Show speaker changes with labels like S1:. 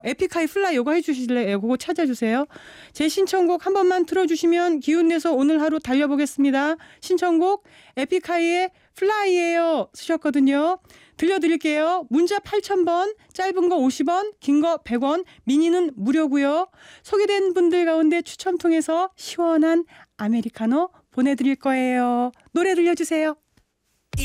S1: 에픽하이 플라이 요거 해주실래요? 그거 찾아주세요. 제 신청곡 한 번만 틀어주시면 기운내서 오늘 하루 달려보겠습니다. 신청곡 에픽하이의 플라이예요 쓰셨거든요. 들려드릴게요. 문자 8000번, 짧은 거 50원, 긴 거 100원, 미니는 무료고요. 소개된 분들 가운데 추첨 통해서 시원한 아메리카노 보내드릴 거예요. 노래 들려주세요.